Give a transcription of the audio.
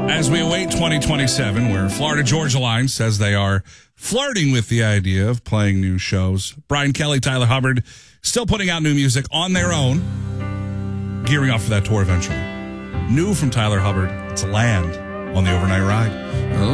As we await 2027, where Florida Georgia Line says they are flirting with the idea of playing new shows, Brian Kelly, Tyler Hubbard, still putting out new music on their own, gearing up for that tour eventually. New from Tyler Hubbard, it's Land on the Overnight Ride.